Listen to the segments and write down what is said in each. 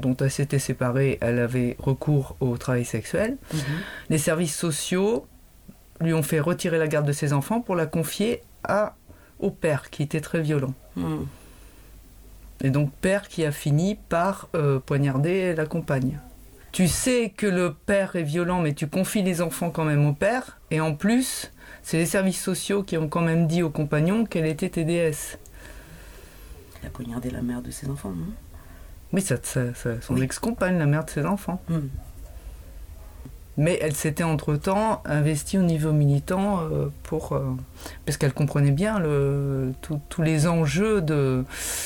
dont elle s'était séparée, elle avait recours au travail sexuel. Les services sociaux lui ont fait retirer la garde de ses enfants pour la confier au père, qui était très violent. Et donc père qui a fini par poignarder la compagne. Tu sais que le père est violent, mais tu confies les enfants quand même au père, et en plus, c'est les services sociaux qui ont quand même dit aux compagnons qu'elle était TDS. Elle a poignardé la mère de ses enfants, non ? Oui, son ex-compagne, la mère de ses enfants. Mais elle s'était entre-temps investie au niveau militant parce qu'elle comprenait bien tous les enjeux de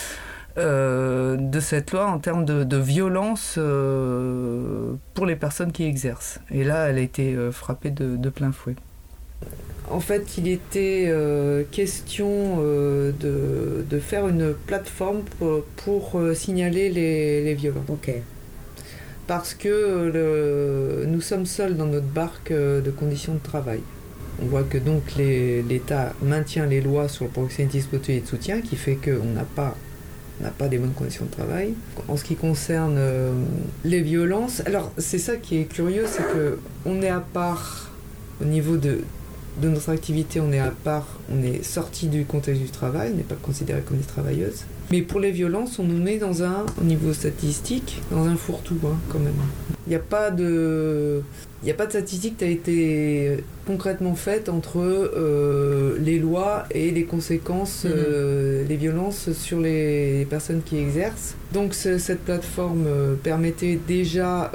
cette loi en termes de violence pour les personnes qui exercent. Et là, elle a été frappée de plein fouet. En fait, il était question de faire une plateforme pour signaler les violences. Ok. Parce que nous sommes seuls dans notre barque de conditions de travail. On voit que donc l'État maintient les lois sur le proxénétisme et de soutien, qui fait qu'on n'a pas des bonnes conditions de travail. En ce qui concerne les violences, alors c'est ça qui est curieux, c'est qu'on est à part au niveau de notre activité, on est à part, on est sorti du contexte du travail, on n'est pas considéré comme des travailleuses. Mais pour les violences, on nous met au niveau statistique, dans un fourre-tout, quand même. Il n'y a pas de statistique qui a été concrètement faite entre les lois et les conséquences, les violences sur les personnes qui exercent. Donc cette plateforme permettait déjà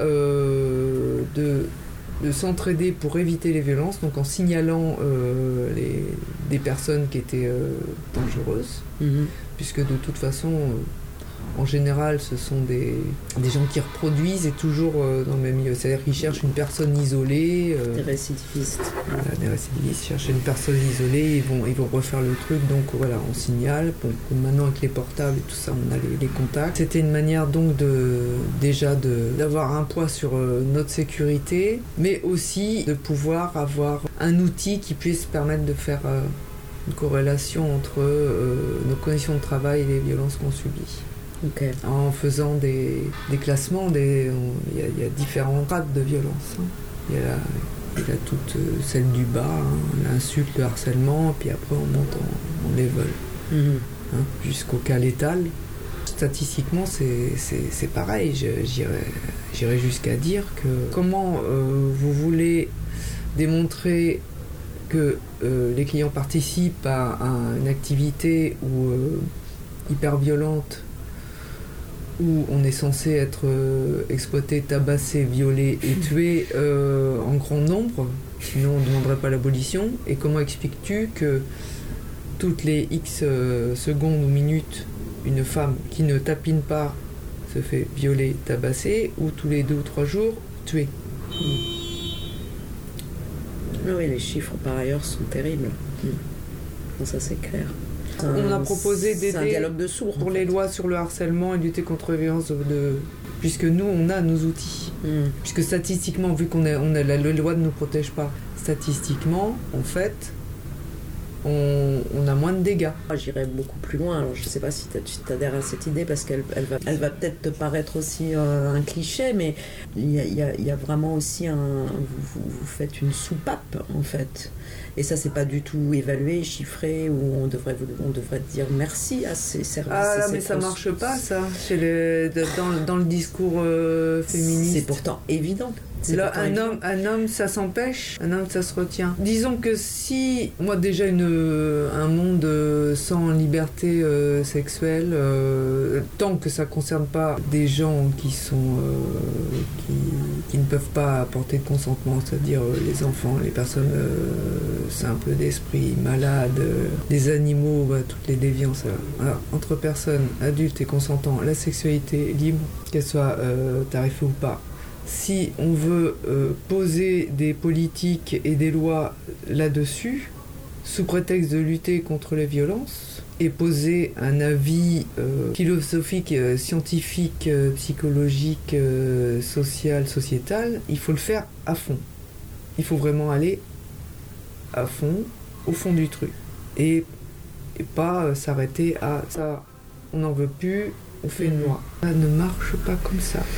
de s'entraider pour éviter les violences, donc en signalant des personnes qui étaient dangereuses, puisque de toute façon, en général, ce sont des gens qui reproduisent et toujours dans le même milieu. C'est-à-dire qu'ils cherchent une personne isolée. Des récidivistes. Des récidivistes cherchent une personne isolée, ils vont refaire le truc, donc voilà, on signale. Bon, maintenant, avec les portables et tout ça, on a les contacts. C'était une manière donc d'avoir un poids sur notre sécurité, mais aussi de pouvoir avoir un outil qui puisse permettre de faire une corrélation entre nos conditions de travail et les violences qu'on subit. Okay. En faisant des classements, il y a différentes strates de violence. Il y a toute celle du bas, l'insulte, le harcèlement, puis après on monte en level, jusqu'au cas létal. Statistiquement, c'est pareil. J'irais jusqu'à dire que comment vous voulez démontrer que les clients participent à une activité hyper violente, où on est censé être exploité, tabassé, violé et tué en grand nombre, sinon on ne demanderait pas l'abolition. Et comment expliques-tu que toutes les X secondes ou minutes, une femme qui ne tapine pas se fait violer, tabasser, ou tous les 2 ou 3 jours, tuer? Oui, les chiffres par ailleurs sont terribles. Ça c'est clair. On a proposé d'aider un dialogue de sourds, pour les lois sur le harcèlement et lutter contre les violences puisque nous on a nos outils. Puisque statistiquement, vu qu'on a la loi ne nous protège pas, statistiquement en fait on a moins de dégâts. J'irais beaucoup plus loin. Alors je ne sais pas si tu adhères à cette idée, parce qu'elle va peut-être te paraître aussi un cliché, mais il y a vraiment aussi vous faites une soupape en fait. Et ça, c'est pas du tout évalué, chiffré, où on devrait dire merci à ces services. Ah là, mais ça marche pas, ça, dans le discours féministe. C'est pourtant évident. Là, un homme, ça s'empêche, un homme, ça se retient. Disons que si, moi déjà, un monde sans liberté sexuelle, tant que ça concerne pas des gens qui ne peuvent pas apporter de consentement, c'est-à-dire les enfants, les personnes simples d'esprit, malades, des animaux, toutes les déviances. Alors, entre personnes adultes et consentants, la sexualité libre, qu'elle soit tarifée ou pas. Si on veut poser des politiques et des lois là-dessus, sous prétexte de lutter contre les violences, et poser un avis philosophique, scientifique, psychologique, social, sociétal, il faut le faire à fond. Il faut vraiment aller à fond, au fond du truc. Et pas s'arrêter à ça, on n'en veut plus, on fait une loi. Ça ne marche pas comme ça.